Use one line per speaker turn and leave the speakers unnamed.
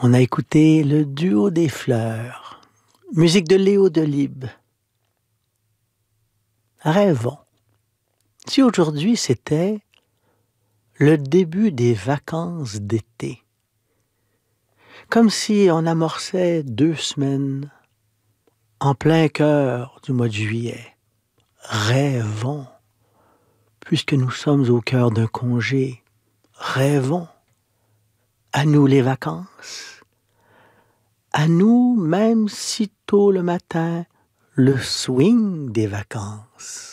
On a écouté le duo des fleurs, musique de Léo Delibes. Rêvons. Si aujourd'hui c'était le début des vacances d'été, comme si on amorçait 2 semaines en plein cœur du mois de juillet. Rêvons, puisque nous sommes au cœur d'un congé. Rêvons. À nous les vacances. À nous, même si tôt le matin, le swing des vacances.